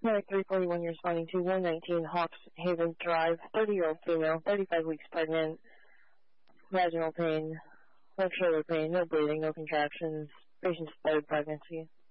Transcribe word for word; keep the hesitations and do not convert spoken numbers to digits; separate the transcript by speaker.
Speaker 1: Alright, three forty-one, you're responding to one nineteen Hawks Haven Drive, thirty-year-old female, thirty-five weeks pregnant, vaginal pain, left shoulder pain, no bleeding, no contractions, patient's third pregnancy.